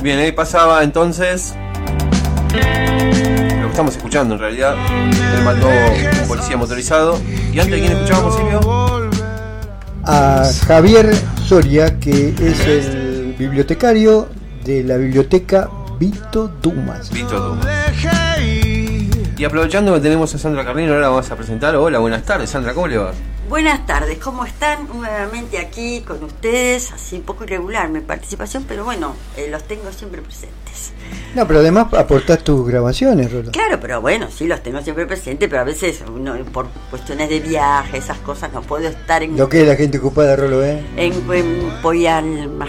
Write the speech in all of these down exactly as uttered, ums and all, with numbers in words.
Bien, ahí pasaba entonces lo que estamos escuchando en realidad. Me mató un policía motorizado. ¿Y antes quién escuchábamos, Silvio? A Javier Soria, que es el bibliotecario de la biblioteca Vito Dumas. Vito Dumas. Y aprovechando que tenemos a Sandra Carlino, ahora vamos a presentar. Hola, buenas tardes, Sandra, ¿cómo le va? Buenas tardes, ¿cómo están? Nuevamente aquí con ustedes, así un poco irregular mi participación, pero bueno, eh, los tengo siempre presentes. No, pero además aportás tus grabaciones, Rolo. Claro, pero bueno, sí, los tengo siempre presentes, pero a veces uno, por cuestiones de viaje, esas cosas, no puedo estar en... Lo que es la gente ocupada, Rolo, ¿eh? En, en Poyalma.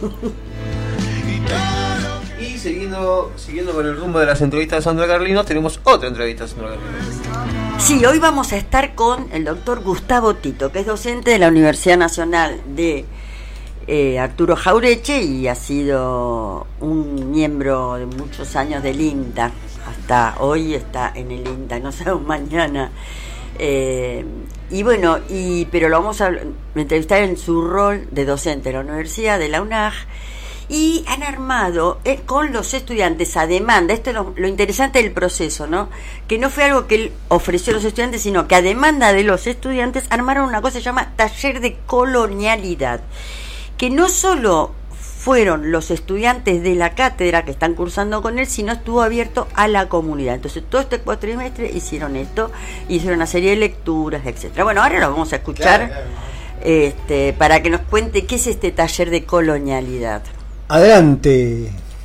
Y siguiendo, siguiendo con el rumbo de las entrevistas de Sandra Carlino, tenemos otra entrevista de Sandra Carlino. Sí, hoy vamos a estar con el doctor Gustavo Tito, que es docente de la Universidad Nacional de eh, Arturo Jauretche y ha sido un miembro de muchos años del INTA. Hasta hoy está en el INTA, no sabemos mañana. Eh, y bueno, y pero lo vamos a entrevistar en su rol de docente de la Universidad de la U N A J. Y han armado eh, con los estudiantes a demanda, esto es lo, lo interesante del proceso, ¿no? Que no fue algo que él ofreció a los estudiantes, sino que a demanda de los estudiantes armaron una cosa que se llama taller de colonialidad, que no solo fueron los estudiantes de la cátedra que están cursando con él, sino estuvo abierto a la comunidad. Entonces todo este cuatrimestre hicieron esto, hicieron una serie de lecturas, etcétera. Bueno, ahora lo vamos a escuchar, claro, claro. Este, para que nos cuente qué es este taller de colonialidad. Adelante.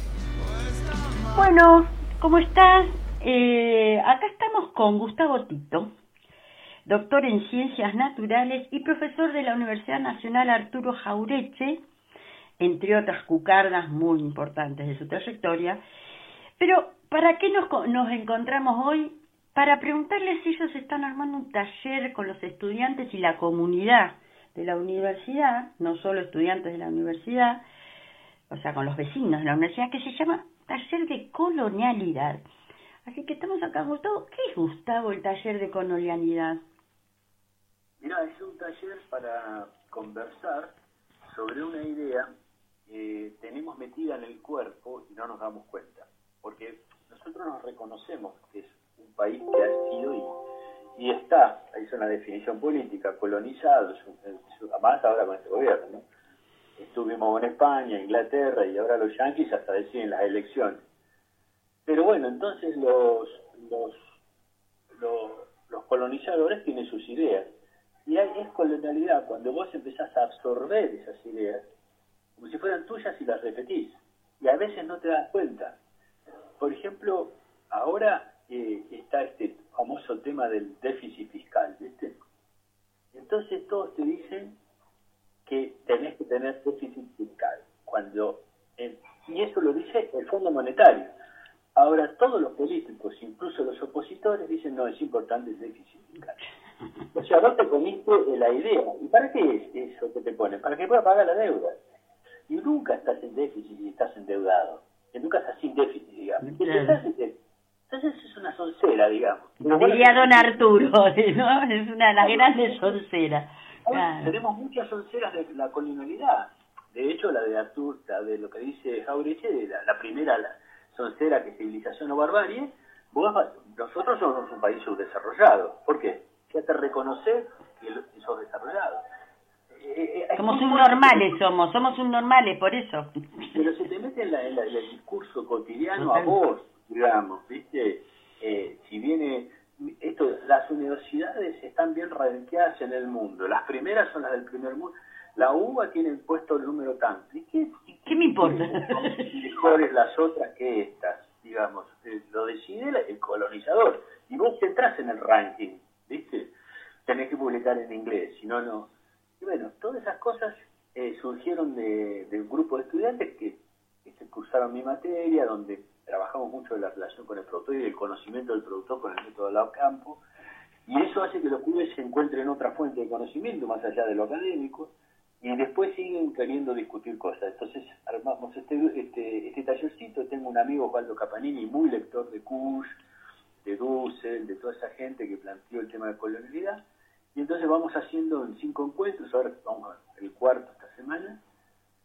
Bueno, ¿cómo estás? Eh, acá estamos con Gustavo Tito, doctor en Ciencias Naturales y profesor de la Universidad Nacional Arturo Jauretche, entre otras cucardas muy importantes de su trayectoria. Pero, ¿para qué nos, nos encontramos hoy? Para preguntarles si ellos están armando un taller con los estudiantes y la comunidad de la universidad, no solo estudiantes de la universidad, o sea, con los vecinos de la universidad, que se llama Taller de Colonialidad. Así que estamos acá, Gustavo. ¿Qué es, Gustavo, el Taller de Colonialidad? Mira, es un taller para conversar sobre una idea que tenemos metida en el cuerpo y no nos damos cuenta. Porque nosotros nos reconocemos que es un país que ha sido y, y está, ahí es una definición política, colonizado, además ahora con este gobierno, ¿no? Estuvimos en España, Inglaterra y ahora los yanquis hasta deciden las elecciones. Pero bueno, entonces los, los, los, los colonizadores tienen sus ideas. Y hay, es colonialidad cuando vos empezás a absorber esas ideas, como si fueran tuyas y las repetís. Y a veces no te das cuenta. Por ejemplo, ahora eh, está este famoso tema del déficit fiscal, ¿viste? Entonces todos te dicen que tenés que tener déficit fiscal, cuando eh, y eso lo dice el Fondo Monetario. Ahora todos los políticos, incluso los opositores, dicen no, es importante el déficit fiscal. O sea, no te comiste la idea. ¿Y para qué es eso que te ponen? Para que puedas pagar la deuda. Y nunca estás en déficit y estás endeudado. Y nunca estás sin déficit, digamos. Entonces, entonces es una soncera, digamos. Diría don Arturo, ¿no? Es una de las grandes sonceras. Claro. Tenemos muchas sonceras de la colonialidad. De hecho, la de Artur, la de lo que dice Jauretche, la, la primera la soncera, que es civilización o barbarie, vos, nosotros somos un país subdesarrollado. ¿Por qué? Ya te reconocer que sos desarrollado. Eh, eh, somos subnormales, somos, somos subnormales, por eso. Pero se te mete en, la, en, la, en el discurso cotidiano a vos, digamos, ¿viste? Eh, si viene... Esto, las universidades están bien rankeadas en el mundo. Las primeras son las del primer mundo. La U B A tiene puesto el número tanto. ¿Y qué, y ¿Qué me importa? Mejores las otras que estas, digamos. Eh, lo decide el colonizador. Y vos entras en el ranking, ¿viste? Tenés que publicar en inglés, si no, no. Y bueno, todas esas cosas eh, surgieron de, de un grupo de estudiantes que, que cursaron mi materia, donde trabajamos mucho en la relación con el productor y el conocimiento del productor con el método Lao Campo, y eso hace que los pibes se encuentren otra fuente de conocimiento más allá de lo académico, y después siguen queriendo discutir cosas. Entonces armamos este este, este tallercito. Tengo un amigo, Waldo Capanini, muy lector de Kusch, de Dussel, de toda esa gente que planteó el tema de colonialidad, y entonces vamos haciendo en cinco encuentros, ahora vamos al cuarto esta semana,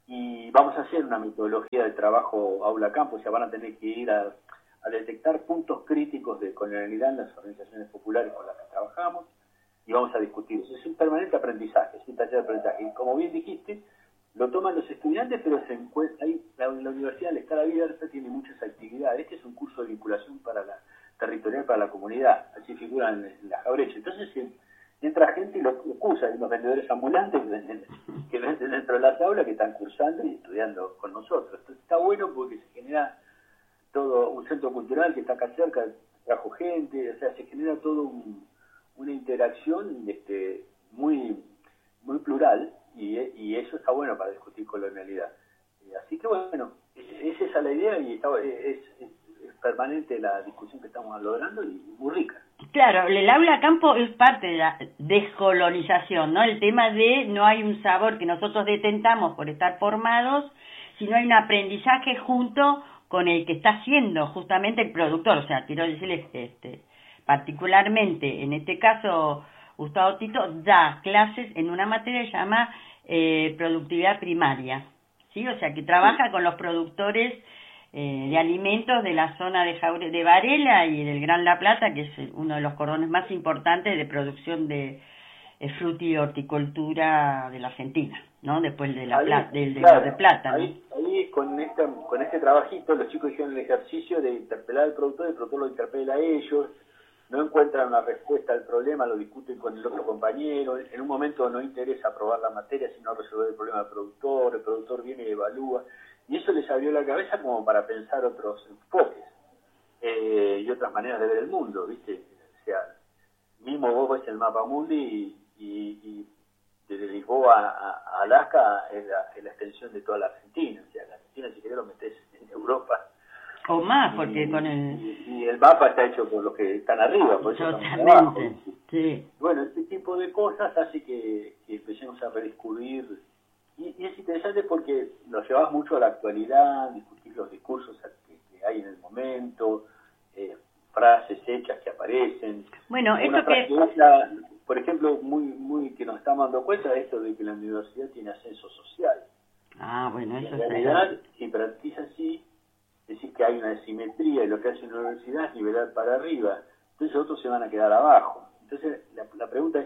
y vamos a hacer una metodología de trabajo aula-campo, o sea, van a tener que ir a, a detectar puntos críticos de colonialidad en las organizaciones populares con las que trabajamos, y vamos a discutir eso. Es un permanente aprendizaje, es un taller de aprendizaje, y como bien dijiste, lo toman los estudiantes, pero se encuentra ahí, la, la universidad al estar abierta tiene muchas actividades. Este es un curso de vinculación para la territorial para la comunidad, así figura en, en la Jaureche. Entonces si, entra gente y lo cursa, y los vendedores ambulantes que venden, que venden dentro de las aulas, que están cursando y estudiando con nosotros. Entonces está bueno porque se genera todo un centro cultural que está acá cerca, trajo gente, o sea, se genera todo un, una interacción este, muy, muy plural. Y, y eso está bueno para discutir colonialidad. Así que bueno, es esa la idea, y está, es, es, es permanente la discusión que estamos logrando y muy rica. Claro, el aula campo es parte de la descolonización, ¿no? El tema de no hay un sabor que nosotros detentamos por estar formados, sino hay un aprendizaje junto con el que está haciendo justamente el productor. O sea, quiero decirles, este, particularmente en este caso, Gustavo Tito da clases en una materia que se llama eh, productividad primaria, ¿sí? O sea, que trabaja con los productores eh, de alimentos de la zona de, Jaure, de Varela y del Gran La Plata, que es uno de los cordones más importantes de producción de eh, fruta y horticultura de la Argentina, ¿no? Después de la ahí, plata, del de, claro, de plata, ¿no? Ahí, ahí con, esta, con este trabajito los chicos hicieron el ejercicio de interpelar al productor, el productor lo interpela a ellos, no encuentran una respuesta al problema, lo discuten con el otro compañero, en un momento no interesa aprobar la materia, sino resolver el problema del productor, el productor viene y evalúa, y eso les abrió la cabeza como para pensar otros enfoques eh, y otras maneras de ver el mundo, ¿viste? O sea, mismo vos ves el mapa mundi y, y, y desde Lisboa a, a Alaska es la, es la extensión de toda la Argentina, o sea, la Argentina si querés lo metés en Europa. O más, porque y, con el... Y, y el mapa está hecho por los que están arriba, por eso Totalmente, estamos abajo. sí. Bueno, este tipo de cosas hace que, que empecemos a redescubrir, y, y es interesante porque lo llevas mucho a la actualidad, discutir los discursos que, que hay en el momento, eh, frases hechas que aparecen. Bueno, Una esto que... frase hecha, por ejemplo, muy muy que nos estamos dando cuenta de esto de que la universidad tiene ascenso social. Ah, bueno, eso en es... realidad, si practica así, decir que hay una asimetría y lo que hace una universidad es nivelar para arriba, entonces otros se van a quedar abajo. Entonces la, la pregunta es,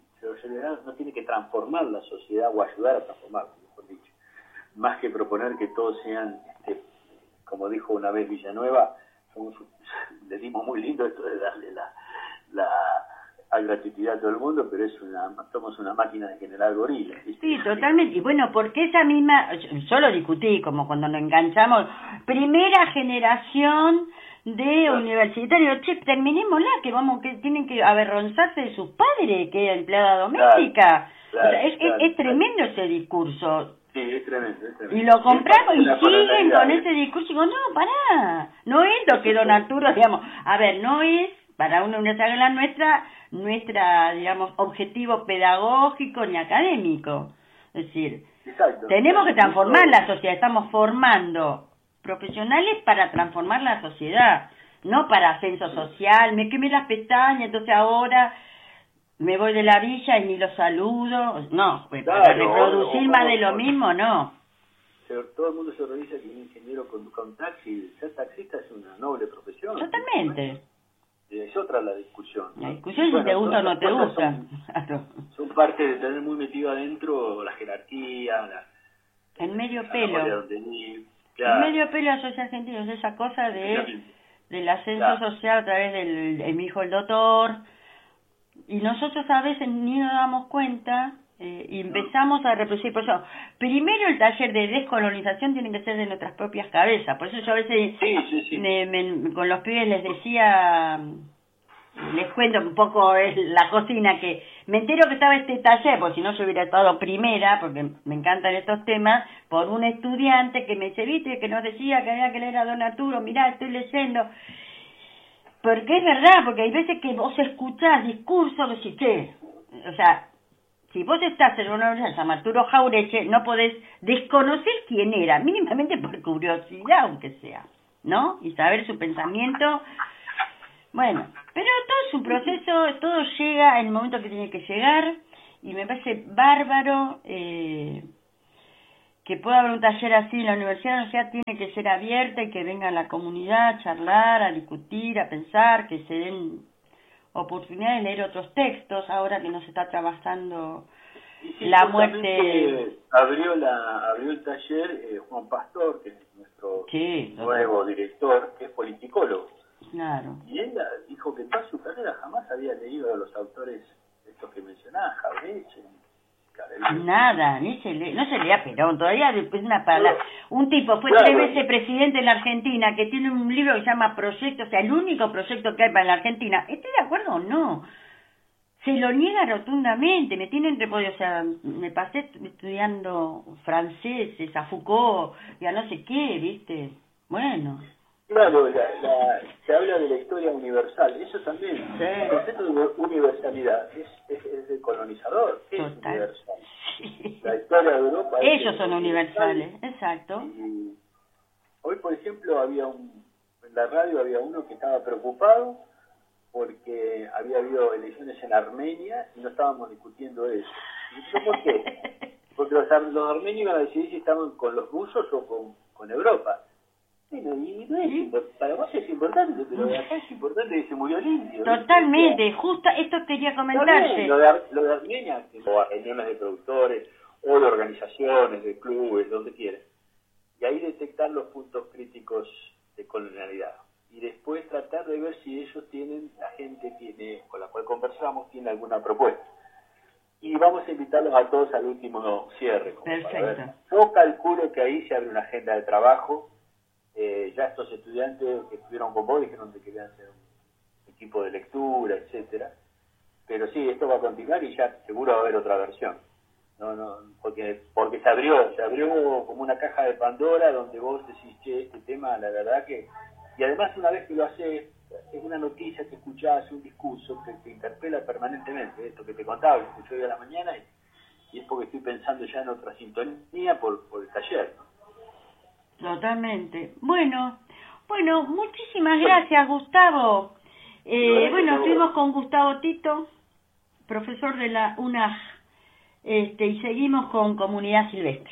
no tiene que transformar la sociedad o ayudar a transformarla, mejor dicho, más que proponer que todos sean, este, como dijo una vez Villanueva, somos, le dimos muy lindo esto de darle la, la a gratuidad a todo el mundo, pero es una, somos una máquina de generar gorilas, ¿viste? Sí, totalmente. Y bueno, porque esa misma, yo lo discutí como cuando nos enganchamos, primera generación de Claro. universitarios, che, terminémosla, que vamos, que tienen que avergonzarse de sus padres, que es empleada doméstica. Claro, o sea, es, claro, es, es claro. tremendo ese discurso. Sí, es tremendo, es tremendo. Y lo compramos y la siguen paralelidad, con ¿eh? ese discurso. Y digo, no, pará, no es lo que don Arturo, digamos, a ver, no es para una universidad como la nuestra, nuestra, digamos, objetivo pedagógico ni académico. Es decir, Exacto. tenemos que transformar la sociedad, estamos formando profesionales para transformar la sociedad, no para ascenso social, me quemé las pestañas, entonces ahora me voy de la villa y ni los saludo, no, pues Claro, para reproducir o- o- más de lo o- mismo, no. Se- Todo el mundo se revisa que un ingeniero conduzca un taxi, ser taxista es una noble profesión. Totalmente. Es otra la discusión, ¿no? La discusión es si Bueno, te gusta o no todas te las gusta. cosas Claro. Son, son parte de tener muy metido adentro la jerarquía, la, En medio la memoria pelo. donde ir, En claro. medio pelo la sociedad argentina es esa cosa de Efectivamente. del ascenso Claro. social a través del de mi hijo el doctor, y nosotros a veces ni nos damos cuenta eh, y empezamos a reproducir. Por eso, primero el taller de descolonización tiene que ser de nuestras propias cabezas. Por eso yo a veces Sí, sí, sí. me- me- con los pibes les decía, les cuento un poco es la cocina, que me entero que estaba este taller, porque si no yo hubiera estado primera, porque me encantan estos temas, por un estudiante que me dice, viste, que nos decía que había que leer a don Arturo, mirá, estoy leyendo. Porque es verdad, porque hay veces que vos escuchás discursos que decís, che, o sea, si vos estás en una universidad, San Arturo Jaureche, no podés desconocer quién era, mínimamente por curiosidad, aunque sea, ¿no? Y saber su pensamiento. Bueno, pero todo es un proceso, todo llega en el momento que tiene que llegar, y me parece bárbaro, eh, que pueda haber un taller así en la universidad. La universidad tiene que ser abierta y que venga la comunidad a charlar, a discutir, a pensar, que se den oportunidades de leer otros textos, ahora que nos está trabajando y sí, la muerte. Abrió, la, abrió el taller eh, Juan Pastor, que es nuestro sí, nuevo director, que es politicólogo. Claro. Y él dijo que en toda su carrera jamás había leído a los autores estos que mencionaba, Jauretche, Carelli. Nada, ni se lee, no se lee a Perón, todavía después una palabra. Un tipo fue Claro. tres veces presidente de la Argentina, que tiene un libro que se llama Proyecto, o sea, el único proyecto que hay para la Argentina. ¿Estoy de acuerdo o no? Se lo niega rotundamente, me tienen repollo, o sea, me pasé estudiando franceses, a Foucault, y a no sé qué, ¿viste? Bueno. Claro, la, la, se habla de la historia universal, eso también, Sí. el concepto de universalidad es, es, es el colonizador, ¿qué es Total. universal? Sí. La historia de Europa es Ellos son universales, exacto. Y hoy, por ejemplo, había un, en la radio había uno que estaba preocupado porque había habido elecciones en Armenia y no estábamos discutiendo eso. ¿Y eso por qué? Porque los, ar- los armenios iban a decidir si estaban con los rusos o con, con Europa. Bueno, y no es impor- para vos es importante, pero acá es importante que se murió limpio. Totalmente, justo esto quería También, comentarse. lo de, Ar- lo de Armenia, o a reuniones de productores, o de organizaciones, de clubes, donde quieran. Y ahí detectar los puntos críticos de colonialidad. Y después tratar de ver si ellos tienen, la gente tiene, con la cual conversamos, tiene alguna propuesta. Y vamos a invitarlos a todos al último cierre. Como para ver. Perfecto. Yo calculo que ahí se abre una agenda de trabajo. Eh, ya estos estudiantes que estuvieron con vos dijeron que querían hacer un equipo de lectura, etcétera. Pero sí, esto va a continuar y ya seguro va a haber otra versión. No, no, porque porque se abrió, se abrió como una caja de Pandora donde vos decís, che, este tema, la verdad que... Y además una vez que lo haces, es una noticia que escuchás, un discurso que te interpela permanentemente. Esto que te contaba, lo escuché hoy a la mañana y, y es porque estoy pensando ya en otra sintonía por, por el taller, ¿no? Totalmente. Bueno, bueno, muchísimas gracias, Gustavo. Eh, bueno, estuvimos con Gustavo Tito, profesor de la U N A G, este, y seguimos con Comunidad Silvestre.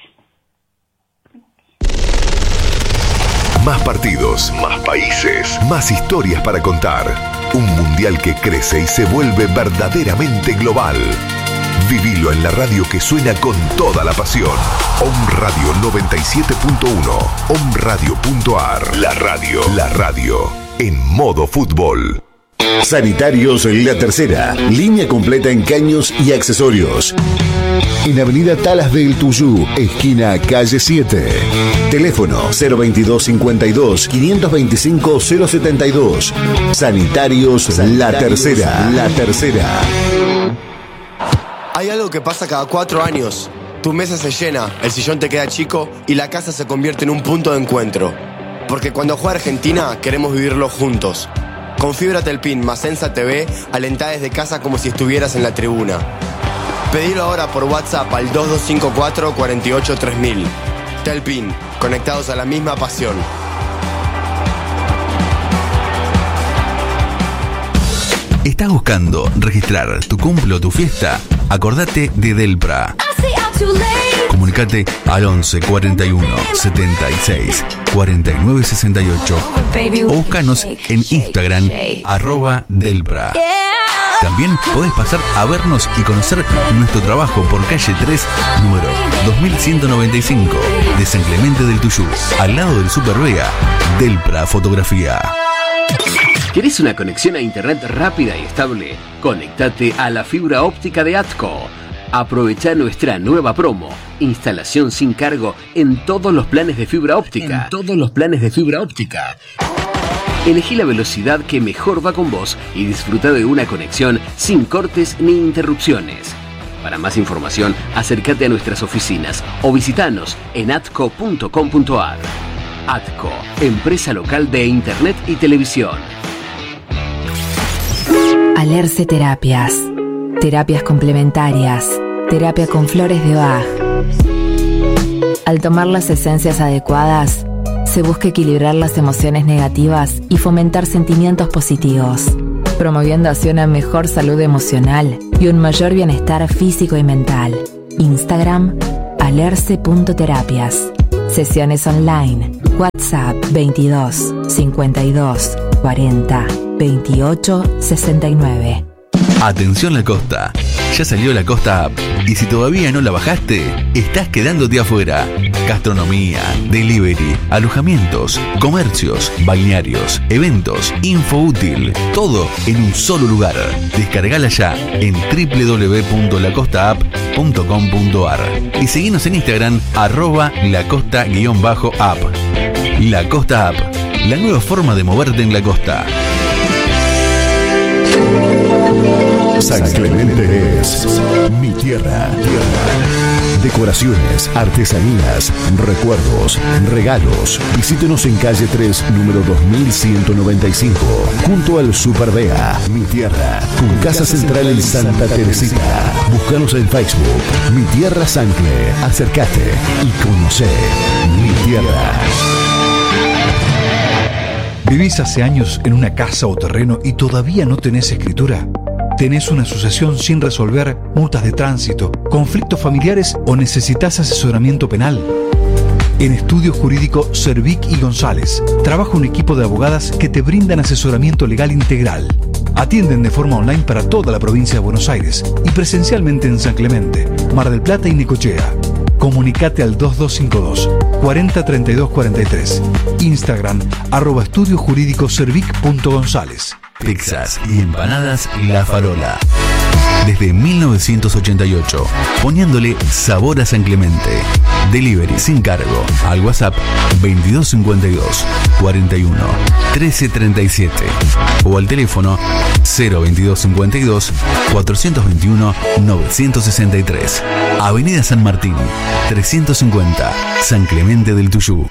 Más partidos, más países, más historias para contar. Un mundial que crece y se vuelve verdaderamente global. Vivilo en la radio que suena con toda la pasión. Om Radio noventa y siete punto uno, om radio punto a r. La radio, la radio en modo fútbol. Sanitarios La Tercera, línea completa en caños y accesorios. En Avenida Talas del Tuyú, esquina calle siete. Teléfono cero veintidós cincuenta y dos, quinientos veinticinco, cero setenta y dos. Sanitarios, Sanitarios La Tercera, La Tercera. Hay algo que pasa cada cuatro años. Tu mesa se llena, el sillón te queda chico y la casa se convierte en un punto de encuentro. Porque cuando juega Argentina, queremos vivirlo juntos. Con fibra Telpin más Sensa T V, alentá desde casa como si estuvieras en la tribuna. Pedilo ahora por WhatsApp al dos dos cinco cuatro, cuatro ocho, tres mil. Telpin, conectados a la misma pasión. ¿Estás buscando registrar tu cumple o tu fiesta? Acordate de Delpra. Comunicate al once cuarenta y uno, setenta y seis, cuarenta y nueve sesenta y ocho o búscanos en Instagram arroba Delpra. También podés pasar a vernos y conocer nuestro trabajo por calle tres, número dos mil ciento noventa y cinco de San Clemente del Tuyú, al lado del Super Vega. Delpra Fotografía. ¿Querés una conexión a internet rápida y estable? Conectate a la fibra óptica de ATCO. Aprovecha nuestra nueva promo. Instalación sin cargo en todos los planes de fibra óptica. En todos los planes de fibra óptica. Elegí la velocidad que mejor va con vos y disfruta de una conexión sin cortes ni interrupciones. Para más información, acércate a nuestras oficinas o visitanos en atco punto com punto a r. ATCO, empresa local de internet y televisión. Alerce Terapias. Terapias complementarias. Terapia con flores de Bach. Al tomar las esencias adecuadas, se busca equilibrar las emociones negativas y fomentar sentimientos positivos, promoviendo así una mejor salud emocional y un mayor bienestar físico y mental. Instagram, alerce punto terapias. Sesiones online. WhatsApp veintidós cincuenta y dos cuarenta veintiocho sesenta y nueve. Atención La Costa, ya salió La Costa App y si todavía no la bajaste, estás quedándote afuera. Gastronomía, delivery, alojamientos, comercios, balnearios, eventos, info útil, todo en un solo lugar. Descargala ya en doble u doble u doble u punto la costa app punto com punto a r y seguinos en Instagram arroba lacosta-app. La Costa App, la nueva forma de moverte en la costa. San Clemente es mi tierra. tierra. Decoraciones, artesanías, recuerdos, regalos. Visítenos en calle tres, número dos mil ciento noventa y cinco, junto al Super Bea. Mi tierra, con casa central en Santa Teresita. Búscanos en Facebook, Mi Tierra Sancle. Acércate y conoce mi tierra. ¿Vivís hace años en una casa o terreno y todavía no tenés escritura? ¿Tenés una sucesión sin resolver, multas de tránsito, conflictos familiares o necesitas asesoramiento penal? En Estudio Jurídico Cervic y González trabaja un equipo de abogadas que te brindan asesoramiento legal integral. Atienden de forma online para toda la provincia de Buenos Aires y presencialmente en San Clemente, Mar del Plata y Necochea. Comunicate al dos dos cinco dos, cuarenta treinta y dos cuarenta y tres. Instagram, arroba estudio jurídico cervic punto gonzález. Pizzas y empanadas La Farola. Desde mil novecientos ochenta y ocho, poniéndole sabor a San Clemente. Delivery sin cargo al WhatsApp veintidós cincuenta y dos cuarenta y uno trece treinta y siete o al teléfono cero veintidós cincuenta y dos cuatrocientos veintiuno novecientos sesenta y tres. Avenida San Martín, trescientos cincuenta, San Clemente del Tuyú.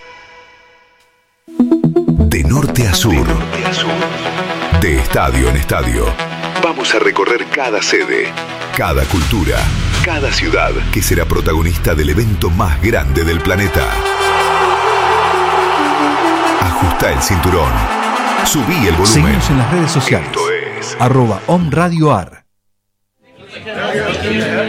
De norte a sur. De estadio en estadio. Vamos a recorrer cada sede, cada cultura, cada ciudad que será protagonista del evento más grande del planeta. Ajusta el cinturón. Subí el volumen. Seguimos en las redes sociales. Esto es arroba Om Radio Ar.